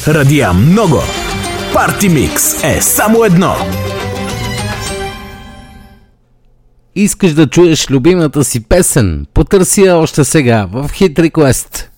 Радия много. Парти Микс е само едно. Искаш да чуеш любимата си песен? Потърси я още сега в Hit Request.